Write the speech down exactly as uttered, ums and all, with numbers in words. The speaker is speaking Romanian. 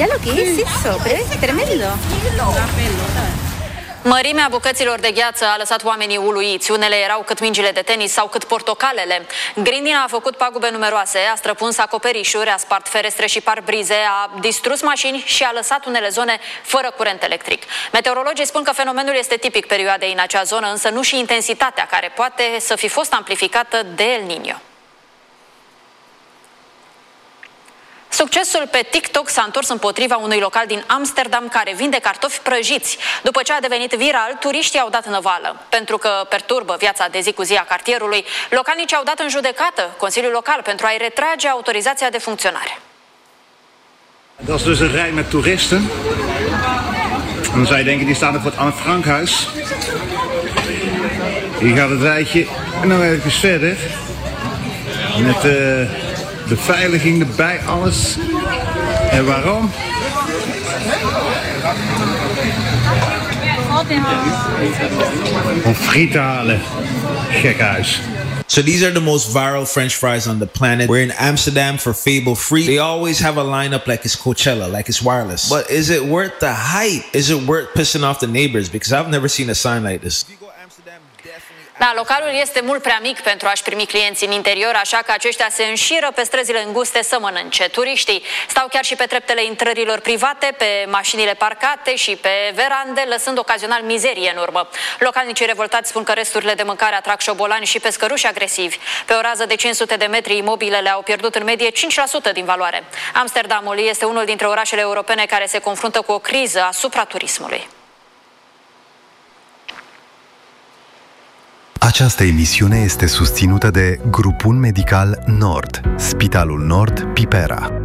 Mira lo que es eso, pero es tremendo. Mărimea bucăților de gheață a lăsat oamenii uluiți. Unele erau cât mingile de tenis sau cât portocalele. Grindina a făcut pagube numeroase, a străpuns acoperișuri, a spart ferestre și parbrize, a distrus mașini și a lăsat unele zone fără curent electric. Meteorologii spun că fenomenul este tipic perioadei în acea zonă, însă nu și intensitatea, care poate să fi fost amplificată de El Niño. Succesul pe TikTok s-a întors împotriva unui local din Amsterdam care vinde cartofi prăjiți. După ce a devenit viral, turiștii au dat năvală. Pentru că perturbă viața de zi cu zi a cartierului, localnicii au dat în judecată Consiliul Local pentru a-i retrage autorizația de funcționare. Dat is dus een rij met toeristen. En dan zou je denken, die staan er voor het Anne Frankhuis. Hier gaat het rijtje en dan even verder. Met uh, beveiliging erbij, alles. En waarom? Om friet te halen. Gekhuis. So these are the most viral French fries on the planet. We're in Amsterdam for Fable Free. They always have a lineup like it's Coachella, like it's wireless. But is it worth the hype? Is it worth pissing off the neighbors? Because I've never seen a sign like this. Da, localul este mult prea mic pentru a-și primi clienți în interior, așa că aceștia se înșiră pe străzile înguste să mănânce. Turiștii stau chiar și pe treptele intrărilor private, pe mașinile parcate și pe verande, lăsând ocazional mizerie în urmă. Localnicii revoltați spun că resturile de mâncare atrag șobolani și pescăruși agresivi. Pe o rază de cinci sute de metri, imobilele au pierdut în medie cinci la sută din valoare. Amsterdamul este unul dintre orașele europene care se confruntă cu o criză asupra turismului. Această emisiune este susținută de Grupul Medical Nord, Spitalul Nord Pipera.